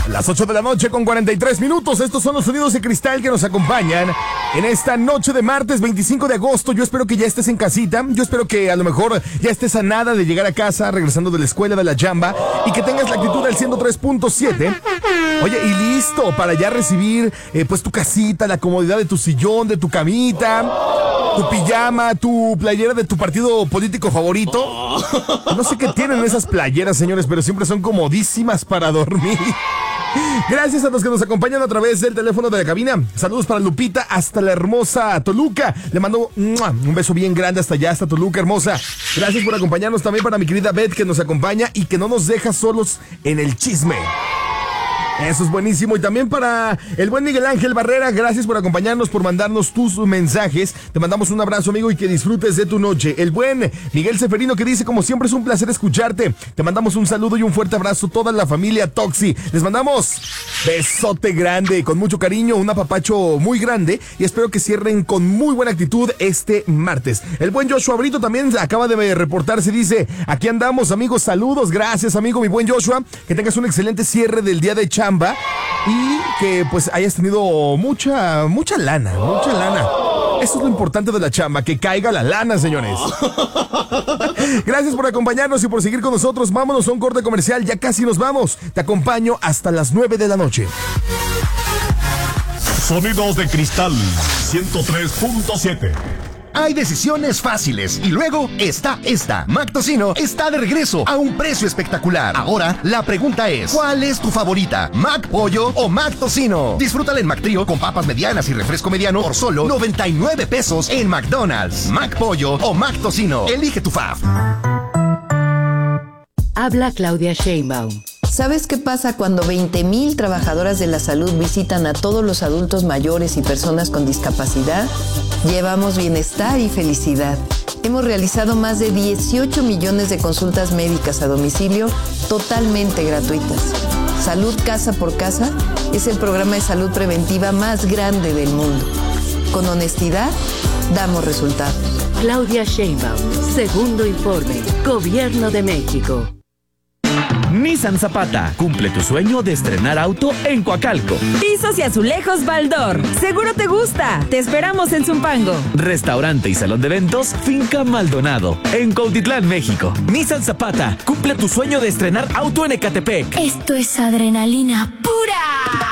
Las 8 de la noche con 43 minutos. Estos son los sonidos de cristal que nos acompañan en esta noche de martes 25 de agosto. Yo espero que ya estés en casita. Yo espero que a lo mejor ya estés a nada de llegar a casa, regresando de la escuela, de la chamba, y que tengas la actitud del 103.7. Oye, y listo para ya recibir pues tu casita, la comodidad de tu sillón, de tu camita, tu pijama, tu playera de tu partido político favorito. No sé qué tienen esas playeras, señores, pero siempre son comodísimas para dormir. Gracias a los que nos acompañan a través del teléfono de la cabina. Saludos para Lupita hasta la hermosa Toluca. Le mando un beso bien grande hasta allá, hasta Toluca, hermosa. Gracias por acompañarnos. También para mi querida Beth, que nos acompaña y que no nos deja solos en el chisme. Eso es buenísimo. Y también para el buen Miguel Ángel Barrera, gracias por acompañarnos, por mandarnos tus mensajes. Te mandamos un abrazo, amigo, y que disfrutes de tu noche. El buen Miguel Seferino, que dice: como siempre es un placer escucharte. Te mandamos un saludo y un fuerte abrazo a toda la familia Toxi. Les mandamos besote grande, con mucho cariño, un apapacho muy grande, y espero que cierren con muy buena actitud este martes. El buen Joshua Brito también acaba de reportarse, dice: aquí andamos, amigos, saludos. Gracias, amigo, mi buen Joshua, que tengas un excelente cierre del día de chamba y que pues hayas tenido mucha lana. Eso es lo importante de la chamba, que caiga la lana, señores. Gracias por acompañarnos y por seguir con nosotros. Vámonos a un corte comercial, ya casi nos vamos. Te acompaño hasta las 9 de la noche. Sonidos de cristal 103.7. Hay decisiones fáciles y luego está esta. Mac Tocino está de regreso a un precio espectacular. Ahora la pregunta es: ¿cuál es tu favorita? ¿Mac Pollo o Mac Tocino? Disfrútala en Mac Trío con papas medianas y refresco mediano por solo 99 pesos en McDonald's. Mac Pollo o Mac Tocino. Elige tu fav. Habla Claudia Sheinbaum. ¿Sabes qué pasa cuando 20,000 trabajadoras de la salud visitan a todos los adultos mayores y personas con discapacidad? Llevamos bienestar y felicidad. Hemos realizado más de 18 millones de consultas médicas a domicilio totalmente gratuitas. Salud Casa por Casa es el programa de salud preventiva más grande del mundo. Con honestidad, damos resultados. Claudia Sheinbaum, segundo informe, Gobierno de México. Nissan Zapata, cumple tu sueño de estrenar auto en Coacalco. Pisos y azulejos Baldor, seguro te gusta. Te esperamos en Zumpango. Restaurante y salón de eventos Finca Maldonado, en Cuautitlán, México. Nissan Zapata, cumple tu sueño de estrenar auto en Ecatepec. Esto es adrenalina pura.